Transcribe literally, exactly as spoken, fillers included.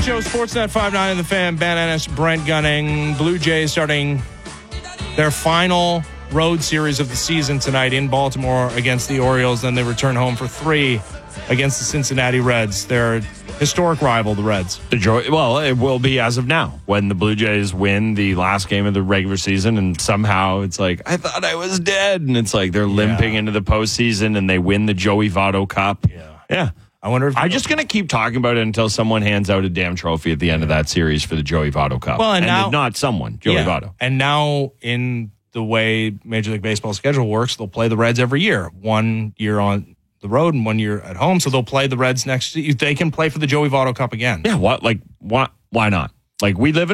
Show, Sportsnet five nine and the Fan, Ben Ennis, Brent Gunning. Blue Jays starting their final road series of the season tonight in Baltimore against the Orioles. Then they return home for three against the Cincinnati Reds. Their historic rival, the Reds. The joy, well, it will be as of now when the Blue Jays win the last game of the regular season, and somehow it's like, I thought I was dead, and it's like they're limping Yeah. into the postseason, and they win the Joey Votto Cup. Yeah. Yeah. I wonder if I'm just going to keep talking about it until someone hands out a damn trophy at the end of that series for the Joey Votto Cup. Well, and now- if not someone, Joey Yeah. Votto. And now, in the way Major League Baseball schedule works, they'll play the Reds every year. One year on the road and one year at home. So they'll play the Reds next. They can play for the Joey Votto Cup again. Yeah, what? Like, what? Why not? Like, we live in